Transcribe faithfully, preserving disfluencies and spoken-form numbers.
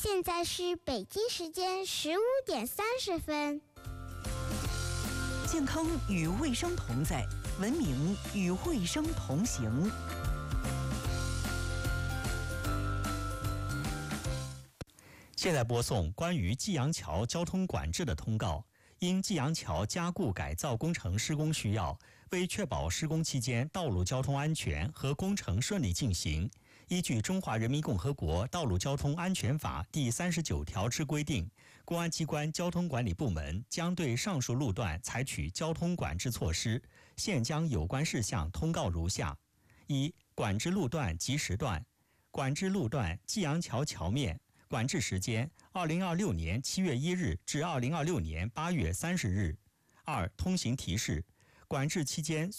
现在是北京时间十五点三十分。 健康与卫生同在，文明与卫生同行。 现在播送关于济阳桥交通管制的通告。因济阳桥加固改造工程施工需要，为确保施工期间道路交通安全和工程顺利进行，依据《中华人民共和国道路交通安全法》第三十九条之规定，公安机关交通管理部门将对上述路段采取交通管制措施。现将有关事项通告如下：一、管制路段及时段。管制路段济阳桥桥面，管制时间二零二六年七月一日至二零二六年八月三十日。二、通行提示。管制期间